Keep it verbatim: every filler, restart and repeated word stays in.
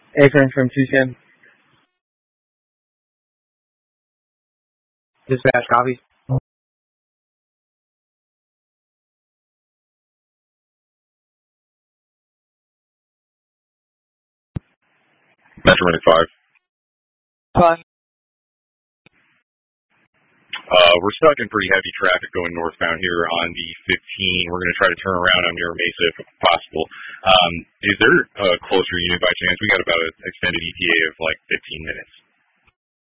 Akron from Tucson. Dispatch copy. Measurement five. Fun. Uh, we're stuck in pretty heavy traffic going northbound here on the fifteen. We're going to try to turn around on Mira Mesa if possible. Um, is there a closer unit by chance? We got about an extended E T A of like fifteen minutes.